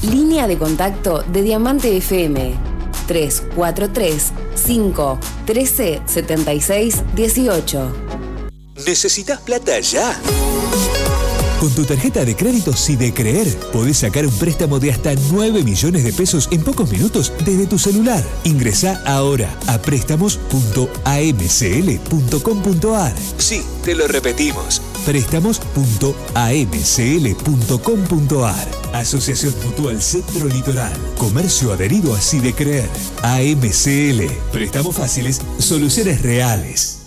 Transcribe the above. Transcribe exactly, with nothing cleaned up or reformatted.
Línea de contacto de Diamante F M. tres cuatro tres, cinco, uno tres, siete seis, uno ocho. ¿Necesitas plata ya? Con tu tarjeta de crédito Sidecreer podés sacar un préstamo de hasta nueve millones de pesos en pocos minutos desde tu celular. Ingresá ahora a préstamos punto a m c l punto com punto a r. Sí, te lo repetimos. préstamos punto a m c l punto com punto a r. Asociación Mutual Centro Litoral. Comercio adherido a Sidecreer. A M C L. Préstamos fáciles, soluciones reales.